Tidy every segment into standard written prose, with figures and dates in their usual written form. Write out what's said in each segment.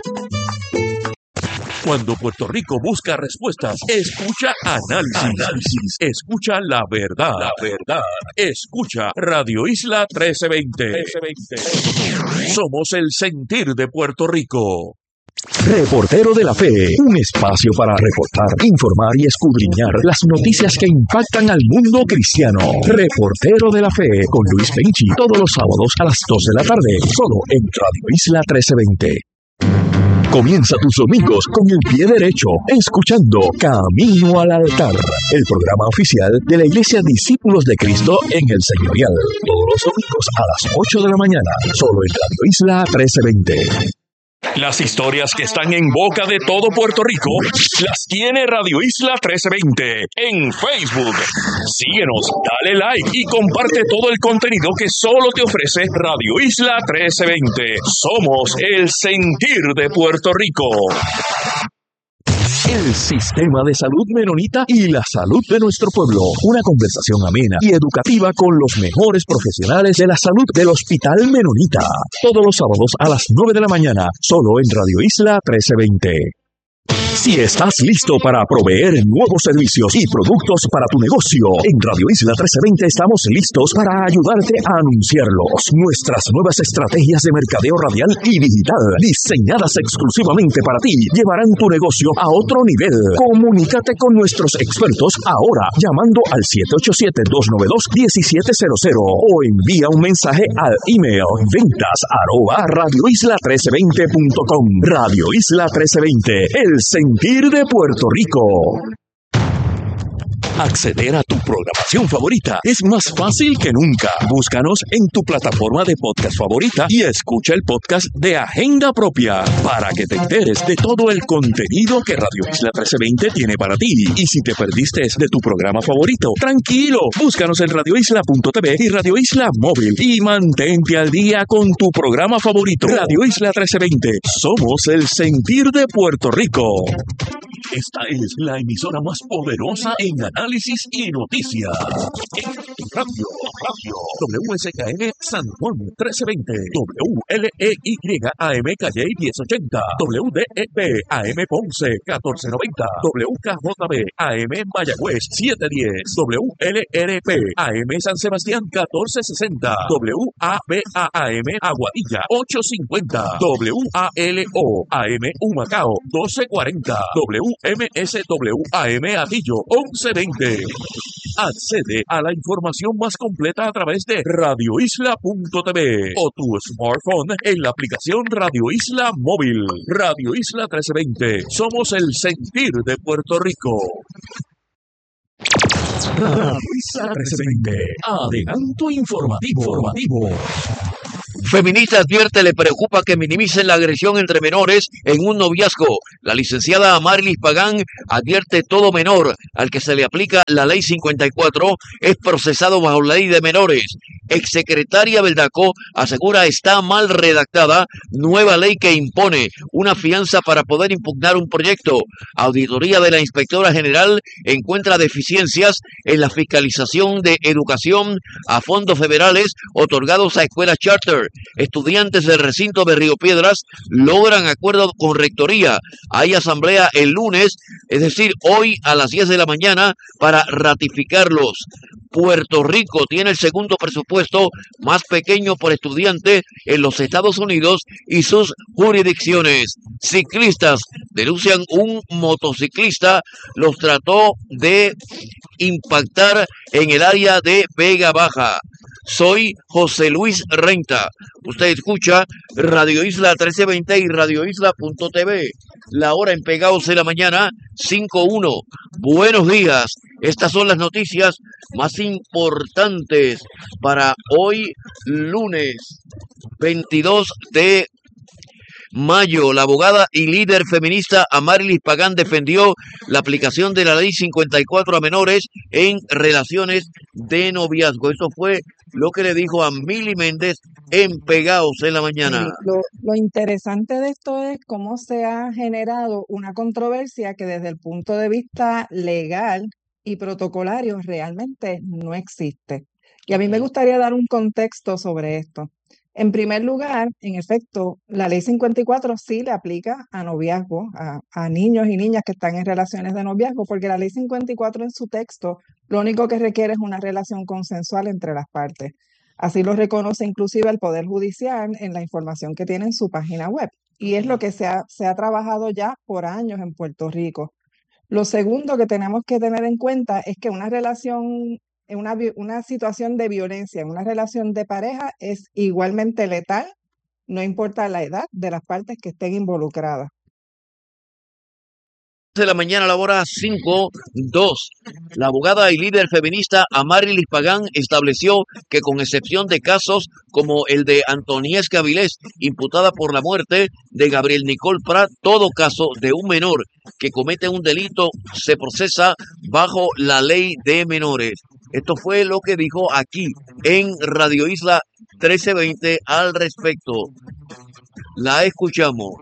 Cuando Puerto Rico busca respuestas, escucha análisis. Escucha la verdad. Escucha Radio Isla 1320. Somos el sentir de Puerto Rico. Reportero de la Fe, un espacio para reportar, informar y escudriñar las noticias que impactan al mundo cristiano. Reportero de la Fe con Luis Penchi, todos los sábados a las 2 de la tarde, solo en Radio Isla 1320. Comienza tus domingos con el pie derecho, escuchando Camino al Altar, el programa oficial de la Iglesia Discípulos de Cristo en el Señorial. Todos los domingos a las 8 de la mañana, solo en Radio Isla 1320. Las historias que están en boca de todo Puerto Rico las tiene Radio Isla 1320 en Facebook. Síguenos, dale like y comparte todo el contenido que solo te ofrece Radio Isla 1320. Somos el sentir de Puerto Rico. El Sistema de Salud Menonita y la salud de nuestro pueblo. Una conversación amena y educativa con los mejores profesionales de la salud del Hospital Menonita. Todos los sábados a las 9 de la mañana, solo en Radio Isla 1320. Si estás listo para proveer nuevos servicios y productos para tu negocio, en Radio Isla 1320 estamos listos para ayudarte a anunciarlos. Nuestras nuevas estrategias de mercadeo radial y digital, diseñadas exclusivamente para ti, llevarán tu negocio a otro nivel. Comunícate con nuestros expertos ahora, llamando al 787-292-1700 o envía un mensaje al email ventas@radioisla1320.com. Radio Isla 1320, el sentir de Puerto Rico. Acceder a tu programación favorita es más fácil que nunca. Búscanos en tu plataforma de podcast favorita y escucha el podcast de Agenda Propia para que te enteres de todo el contenido que Radio Isla 1320 tiene para ti. Y si te perdiste de tu programa favorito, tranquilo, búscanos en radioisla.tv y Radio Isla Móvil y mantente al día con tu programa favorito. Radio Isla 1320, somos el sentir de Puerto Rico. Esta es la emisora más poderosa en análisis y noticias. En tu radio, WSKN San Juan 1320, WLEY AM Calle 1080, WDEP AM Ponce 1490, WKJB AM Mayagüez 710, WLRP AM San Sebastián 1460, WABA AM Aguadilla 850, WALO AM Humacao 1240, MSWAM Atillo 1120. Accede a la información más completa a través de radioisla.tv o tu smartphone en la aplicación Radio Isla Móvil. Radio Isla 1320. Somos el sentir de Puerto Rico. Radio Isla 1320. Adelanto informativo. Feminista advierte le preocupa que minimicen la agresión entre menores en un noviazgo. La licenciada Amarilis Pagán advierte todo menor al que se le aplica la ley 54 es procesado bajo la ley de menores. Exsecretaria Beldaco asegura está mal redactada nueva ley que impone una fianza para poder impugnar un proyecto. Auditoría de la Inspectora General encuentra deficiencias en la fiscalización de educación a fondos federales otorgados a escuelas charter. Estudiantes del recinto de Río Piedras logran acuerdo con rectoría. Hay asamblea el lunes, es decir, hoy a las 10 de la mañana para ratificarlos. Puerto Rico tiene el segundo presupuesto más pequeño por estudiante en los Estados Unidos y sus jurisdicciones. Ciclistas denuncian un motociclista los trató de impactar en el área de Vega Baja. Soy José Luis Renta. Usted escucha Radio Isla 1320 y radioisla.tv. La hora en Pegados de la mañana, 5:01. Buenos días. Estas son las noticias más importantes para hoy, lunes 22 de mayo. La abogada y líder feminista Amarilis Pagán defendió la aplicación de la ley 54 a menores en relaciones de noviazgo. Eso fue lo que le dijo a Mili Méndez en Pegados en la mañana. Lo interesante de esto es cómo se ha generado una controversia que desde el punto de vista legal y protocolario realmente no existe. Y a mí me gustaría dar un contexto sobre esto. En primer lugar, en efecto, la ley 54 sí le aplica a noviazgo, a niños y niñas que están en relaciones de noviazgo, porque la ley 54 en su texto lo único que requiere es una relación consensual entre las partes. Así lo reconoce inclusive el Poder Judicial en la información que tiene en su página web. Y es lo que se ha trabajado ya por años en Puerto Rico. Lo segundo que tenemos que tener en cuenta es que una relación, una situación de violencia en una relación de pareja es igualmente letal, no importa la edad de las partes que estén involucradas. De la mañana a la hora 5:02. La abogada y líder feminista Amarilis Pagán estableció que con excepción de casos como el de Antoniesca Vilés, imputada por la muerte de Gabriel Nicole Prat, todo caso de un menor que comete un delito se procesa bajo la ley de menores. Esto fue lo que dijo aquí en Radio Isla 1320 al respecto. La escuchamos.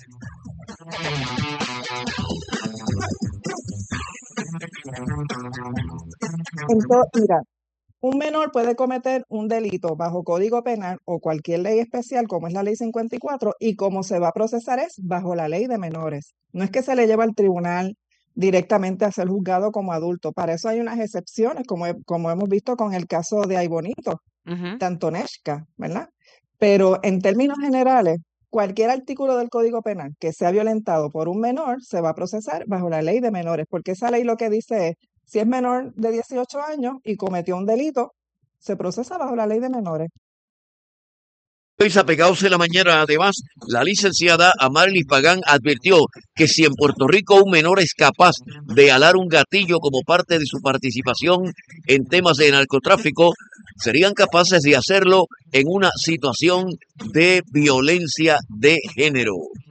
Mira, un menor puede cometer un delito bajo Código Penal o cualquier ley especial, como es la Ley 54, y cómo se va a procesar es bajo la ley de menores. No es que se le lleva al tribunal directamente a ser juzgado como adulto. Para eso hay unas excepciones, como hemos visto con el caso de Aibonito, de Antonesca, ¿verdad? Pero en términos generales, cualquier artículo del Código Penal que sea violentado por un menor se va a procesar bajo la ley de menores, porque esa ley lo que dice es, si es menor de 18 años y cometió un delito, se procesa bajo la ley de menores. Apegados en la mañana, además, la licenciada Amarilis Pagán advirtió que si en Puerto Rico un menor es capaz de alar un gatillo como parte de su participación en temas de narcotráfico, serían capaces de hacerlo en una situación de violencia de género.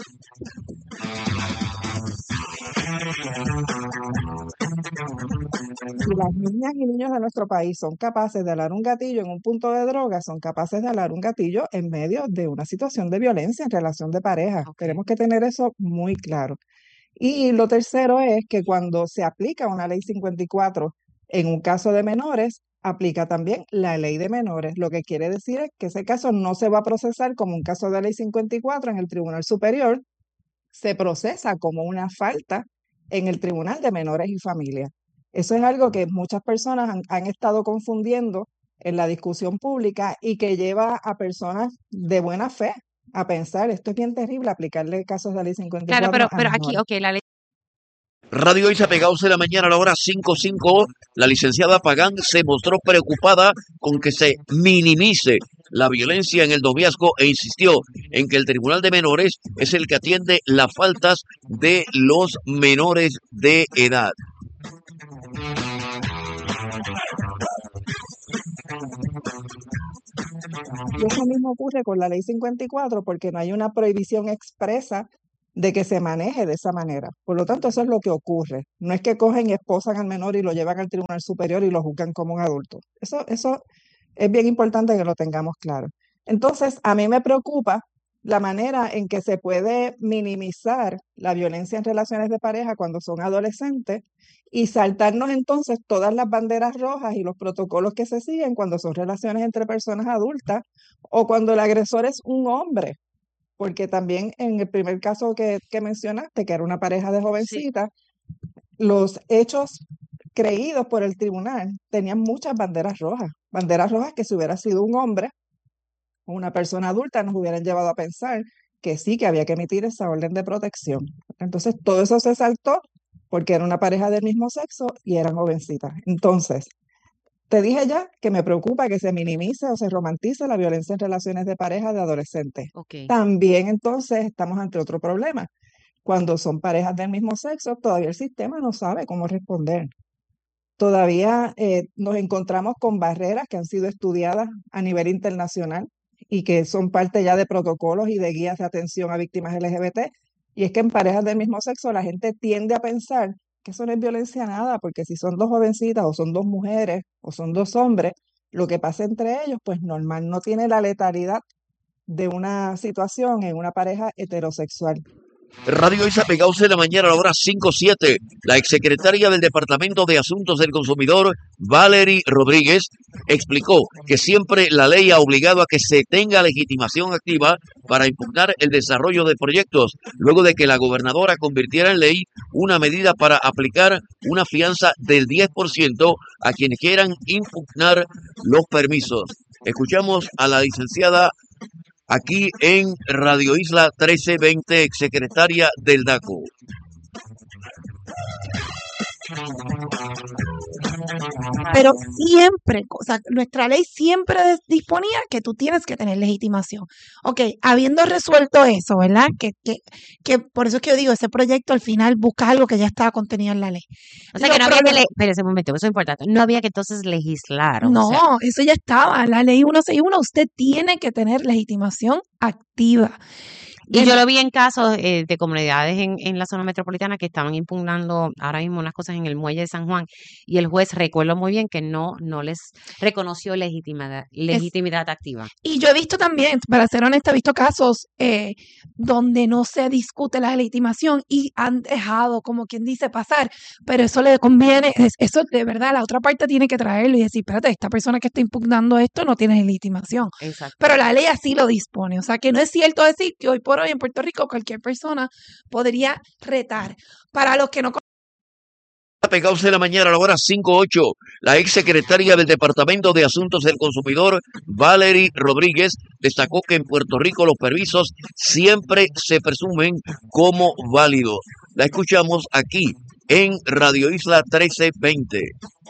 Si las niñas y niños de nuestro país son capaces de alar un gatillo en un punto de droga, son capaces de alar un gatillo en medio de una situación de violencia en relación de pareja. Tenemos que tener eso muy claro. Y lo tercero es que cuando se aplica una ley 54 en un caso de menores, aplica también la ley de menores. Lo que quiere decir es que ese caso no se va a procesar como un caso de ley 54 en el Tribunal Superior, se procesa como una falta en el Tribunal de Menores y Familias. Eso es algo que muchas personas han estado confundiendo en la discusión pública y que lleva a personas de buena fe a pensar, esto es bien terrible, aplicarle casos de la ley 54 Claro, a pero aquí, menores. la ley. Radio Isa Pegados de la mañana a la hora 5:05, la licenciada Pagán se mostró preocupada con que se minimice la violencia en el noviazgo e insistió en que el Tribunal de Menores es el que atiende las faltas de los menores de edad. Y eso mismo ocurre con la ley 54 porque no hay una prohibición expresa de que se maneje de esa manera. Por lo tanto, eso es lo que ocurre. No es que cogen y esposan al menor y lo llevan al Tribunal Superior y lo juzgan como un adulto. Eso es bien importante que lo tengamos claro. Entonces, a mí me preocupa la manera en que se puede minimizar la violencia en relaciones de pareja cuando son adolescentes y saltarnos entonces todas las banderas rojas y los protocolos que se siguen cuando son relaciones entre personas adultas o cuando el agresor es un hombre, porque también en el primer caso que mencionaste, que era una pareja de Sí. jovencitas, los hechos creídos por el tribunal tenían muchas banderas rojas que si hubiera sido un hombre o una persona adulta nos hubieran llevado a pensar que sí, que había que emitir esa orden de protección. Entonces, todo eso se saltó porque era una pareja del mismo sexo y eran jovencitas. Entonces, te dije ya que me preocupa que se minimice o se romantice la violencia en relaciones de pareja de adolescentes. Ok. También entonces estamos ante otro problema. Cuando son parejas del mismo sexo, todavía el sistema no sabe cómo responder. Todavía nos encontramos con barreras que han sido estudiadas a nivel internacional y que son parte ya de protocolos y de guías de atención a víctimas LGBT. Y es que en parejas del mismo sexo la gente tiende a pensar que eso no es violencia nada, porque si son dos jovencitas o son dos mujeres o son dos hombres, lo que pasa entre ellos, pues normal, no tiene la letalidad de una situación en una pareja heterosexual. Radio Isa Pegados de la mañana a la hora 5:07. La exsecretaria del Departamento de Asuntos del Consumidor, Valerie Rodríguez, explicó que siempre la ley ha obligado a que se tenga legitimación activa para impugnar el desarrollo de proyectos, luego de que la gobernadora convirtiera en ley una medida para aplicar una fianza del 10% a quienes quieran impugnar los permisos. Escuchamos a la licenciada aquí en Radio Isla 1320, exsecretaria del DACO. Pero siempre, o sea, nuestra ley siempre disponía que tú tienes que tener legitimación. Ok, habiendo resuelto eso, ¿verdad? Que por eso es que yo digo, ese proyecto al final busca algo que ya estaba contenido en la ley. O sea, que no había que pero ese momento, eso es importante. No había que entonces legislar. No, o sea, eso ya estaba. La ley 161, usted tiene que tener legitimación activa. Y yo lo vi en casos de comunidades en la zona metropolitana que estaban impugnando ahora mismo unas cosas en el muelle de San Juan y el juez, recuerdo muy bien, que no les reconoció legitimidad activa. Y yo he visto también, para ser honesta, he visto casos donde no se discute la legitimación y han dejado, como quien dice, pasar, pero eso le conviene, eso de verdad, la otra parte tiene que traerlo y decir, espérate, esta persona que está impugnando esto no tiene legitimación. Exacto. Pero la ley así lo dispone, o sea que no es cierto decir que hoy por hoy en Puerto Rico cualquier persona podría retar. Para los que no Pegados de la mañana a la hora 5:08. La exsecretaria del Departamento de Asuntos del Consumidor, Valerie Rodríguez, destacó que en Puerto Rico los permisos siempre se presumen como válidos. La escuchamos aquí en Radio Isla 1320.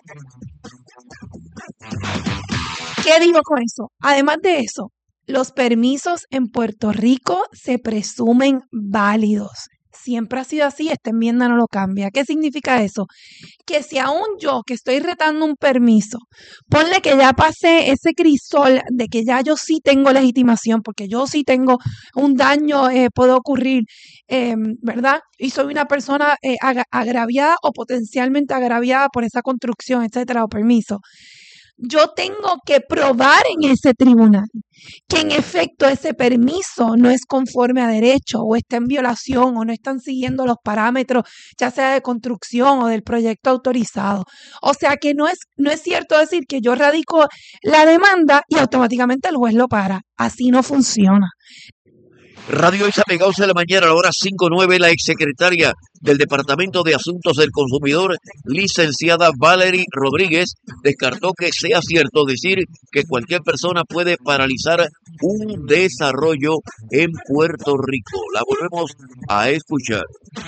¿Qué digo con eso? Además de eso, los permisos en Puerto Rico se presumen válidos. Siempre ha sido así, esta enmienda no lo cambia. ¿Qué significa eso? Que si aún yo que estoy retando un permiso, ponle que ya pasé ese crisol de que ya yo sí tengo legitimación, porque yo sí tengo un daño, puede ocurrir, ¿verdad? Y soy una persona agraviada o potencialmente agraviada por esa construcción, etcétera, o permiso. Yo tengo que probar en ese tribunal que en efecto ese permiso no es conforme a derecho o está en violación o no están siguiendo los parámetros, ya sea de construcción o del proyecto autorizado. O sea que no es cierto decir que yo radico la demanda y automáticamente el juez lo para. Así no funciona. Radio Isa Pegados de la mañana a la hora 5:09. La exsecretaria del Departamento de Asuntos del Consumidor, licenciada Valerie Rodríguez, descartó que sea cierto decir que cualquier persona puede paralizar un desarrollo en Puerto Rico. La volvemos a escuchar.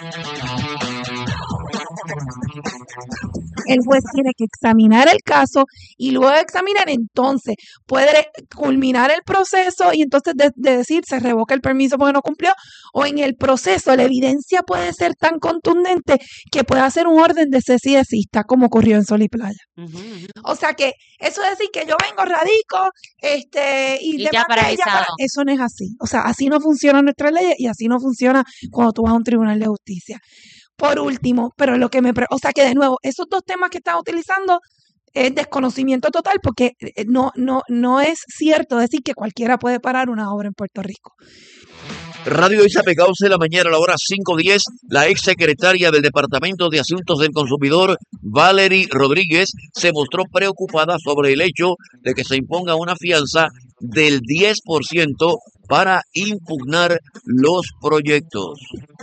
El juez tiene que examinar el caso y luego de examinar entonces puede culminar el proceso y entonces de decir se revoca el permiso porque no cumplió, o en el proceso la evidencia puede ser tan contundente que puede hacer un orden de cese y desista como ocurrió en Sol y Playa. O sea que eso es decir que yo vengo, radico y ya paralizado. Eso no es así. O sea, así no funciona nuestra ley y así no funciona cuando tú vas a un tribunal de justicia. Por último, pero o sea que de nuevo, esos dos temas que están utilizando es desconocimiento total porque no es cierto decir que cualquiera puede parar una obra en Puerto Rico. Radio Isa Pegados de la mañana a la hora 5:10. La exsecretaria del Departamento de Asuntos del Consumidor, Valerie Rodríguez, se mostró preocupada sobre el hecho de que se imponga una fianza del 10% para impugnar los proyectos.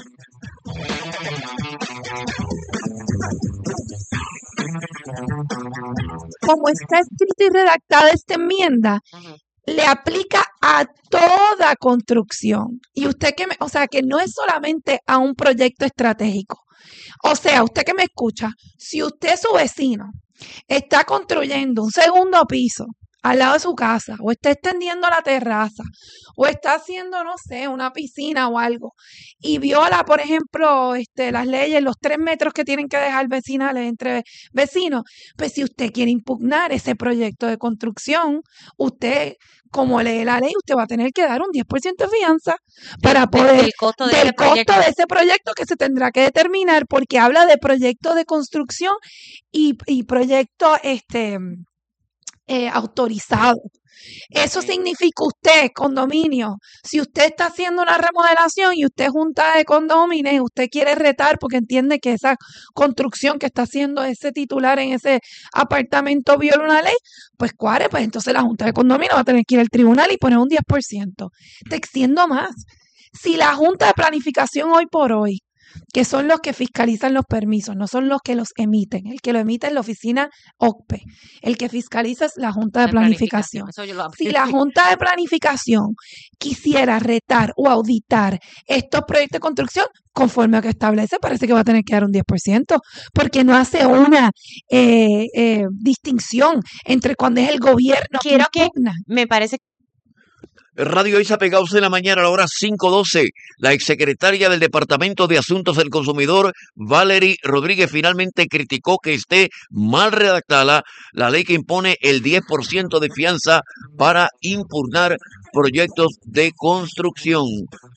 Como está escrita y redactada esta enmienda, le aplica a toda construcción. Y usted o sea, que no es solamente a un proyecto estratégico. O sea, usted que me escucha, si usted, su vecino, está construyendo un segundo piso al lado de su casa, o está extendiendo la terraza, o está haciendo, no sé, una piscina o algo, y viola, por ejemplo, las leyes, los 3 metros que tienen que dejar vecinales entre vecinos, pues si usted quiere impugnar ese proyecto de construcción, usted, como lee la ley, usted va a tener que dar un 10% de fianza para poder, del costo de ese proyecto que se tendrá que determinar, porque habla de proyecto de construcción y proyecto, autorizado. Eso significa usted, condominio, si usted está haciendo una remodelación y usted junta de condóminos y usted quiere retar porque entiende que esa construcción que está haciendo ese titular en ese apartamento viola una ley, pues cuare, pues entonces la junta de condominio va a tener que ir al tribunal y poner un 10%. Te extiendo más. Si la junta de planificación hoy por hoy, que son los que fiscalizan los permisos, no son los que los emiten. El que lo emite es la oficina OCPE. El que fiscaliza es la Junta de Planificación. Eso yo lo Si la Junta de Planificación quisiera retar o auditar estos proyectos de construcción, conforme a que establece, parece que va a tener que dar un 10%, porque no hace una distinción entre cuando es el gobierno que impugna. Me parece Radio Isa Pegados en la mañana a la hora 5:12. La exsecretaria del Departamento de Asuntos del Consumidor, Valerie Rodríguez, finalmente criticó que esté mal redactada la ley que impone el 10% de fianza para impugnar proyectos de construcción.